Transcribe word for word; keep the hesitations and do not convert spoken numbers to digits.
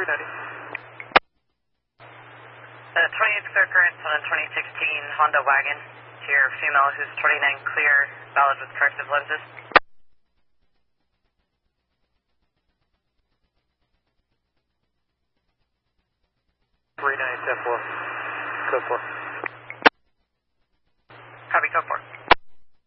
ninety. Uh, twenty-eight clear currents on a twenty sixteen Honda wagon to your female who's twenty-nine clear, valid with corrective lenses. three nine ten four, code four.